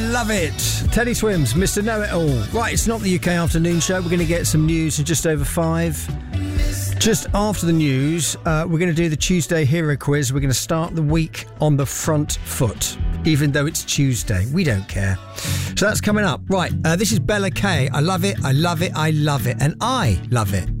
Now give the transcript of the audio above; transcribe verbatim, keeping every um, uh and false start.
love it. Teddy Swims, Mister Know-It-All. Right, it's not the U K Afternoon Show. We're going to get some news in just over five. Just after the news, uh, we're going to do the Tuesday Hero Quiz. We're going to start the week on the front foot, even though it's Tuesday. We don't care. So that's coming up. Right, uh, this is Bella K. I love it, I love it, I love it, and I love it.